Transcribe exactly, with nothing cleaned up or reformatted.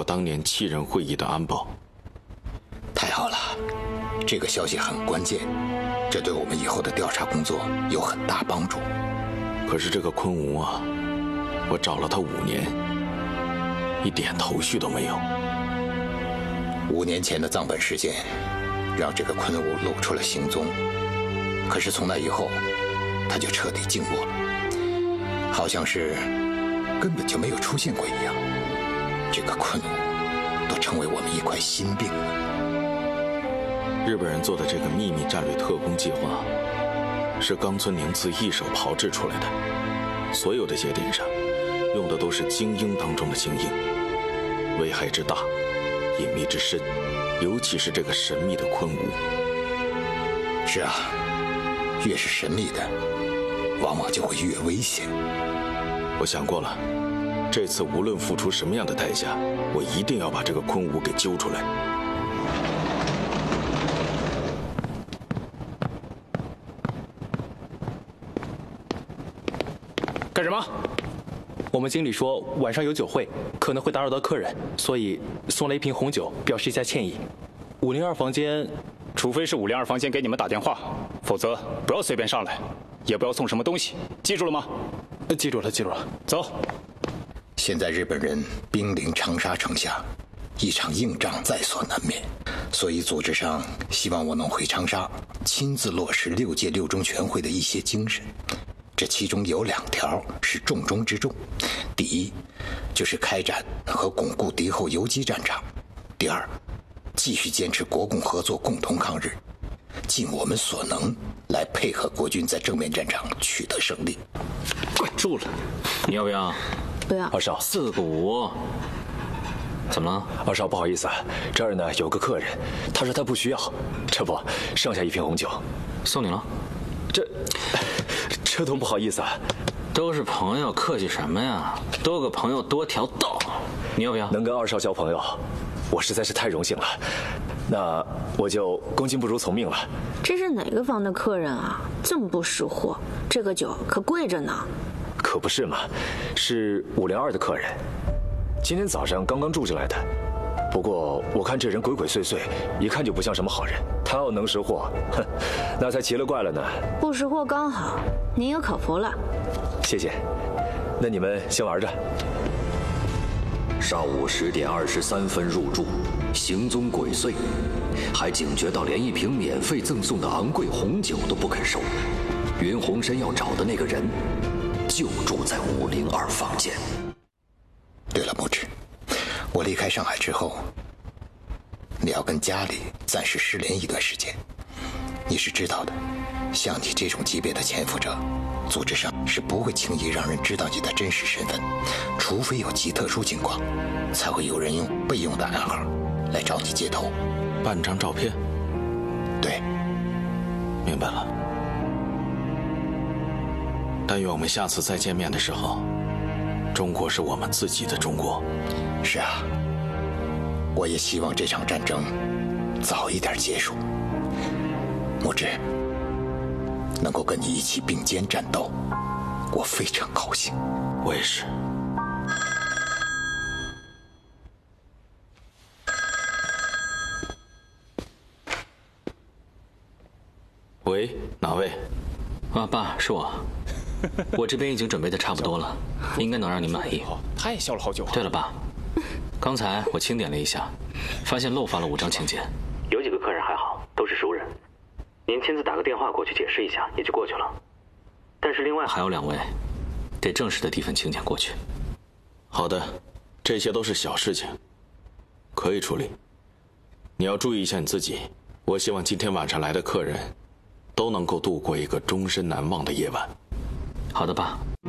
过当年七人会议的安保。 太好了，这个消息很关键，这对我们以后的调查工作有很大帮助。 可是这个昆吾啊，我找了他五年，一点头绪都没有。 五年前的藏本事件，让这个昆吾露出了行踪，可是从那以后，他就彻底静默了，好像是根本就没有出现过一样。这个昆吾都成为我们一块心病了。 日本人做的这个秘密战略特工计划，是冈村宁次一手炮制出来的，所有的节点上用的都是精英当中的精英，危害之大，隐秘之深，尤其是这个神秘的昆吾。 是啊，越是神秘的，往往就会越危险。 我想过了，这次无论付出什么样的代价，我一定要把这个昆吾给揪出来。 干什么？我们经理说晚上有酒会，可能会打扰到客人，所以送了一瓶红酒，表示一下歉意。五零二房间， 除非是五零二房间给你们打电话，否则不要随便上来，也不要送什么东西，记住了吗？ 呃，记住了，记住了。 走。 现在日本人兵临长沙城下，一场硬仗在所难免，所以组织上希望我能回长沙，亲自落实六届六中全会的一些精神。这其中有两条是重中之重，第一，就是开展和巩固敌后游击战场；第二，继续坚持国共合作，共同抗日，尽我们所能来配合国军在正面战场取得胜利。 快住了！你要不要？ 不要。 二少，四个五。怎么了？ 二少，不好意思，这儿呢有个客人，他说他不需要，这不剩下一瓶红酒， 送你了。 这。这都不好意思啊， 都是朋友，客气什么呀？多个朋友多条道，你要不要？ 能跟二少交朋友，我实在是太荣幸了。那我就恭敬不如从命了。 这是哪个房的客人啊？这么不识货，这个酒可贵着呢。 可不是嘛，是五零二的客人，今天早上刚刚住进来的。不过我看这人鬼鬼祟祟，一看就不像什么好人。他要能识货，哼，那才奇了怪了呢。 不识货刚好，您有口福了。 谢谢。那你们先玩着。 上午十点二十三分入住，行踪鬼祟，还警觉到连一瓶免费赠送的昂贵红酒都不肯收。云洪山要找的那个人，就住在五零二房间。 对了，木之。我离开上海之后，你要跟家里暂时失联一段时间。你是知道的，像你这种级别的潜伏者，组织上是不会轻易让人知道你的真实身份，除非有极特殊情况，才会有人用备用的暗号来找你接头。 办张照片？ 对， 明白了。但愿我们下次再见面的时候，中国是我们自己的中国。 是啊，我也希望这场战争早一点结束。木之，能够跟你一起并肩战斗，我非常高兴。 我也是。喂，哪位？ 啊，爸，是我。我这边已经准备的差不多了，应该能让你满意。 他也笑了好久。 对了，爸，刚才我清点了一下，发现漏发了五张请柬，有几个客人还好，都是熟人。您亲自打个电话过去解释一下，也就过去了。但是另外还有两位，得正式的递份请柬过去。 好的，这些都是小事情，可以处理。你要注意一下你自己。我希望今天晚上来的客人，都能够度过一个终身难忘的夜晚。 好的，爸。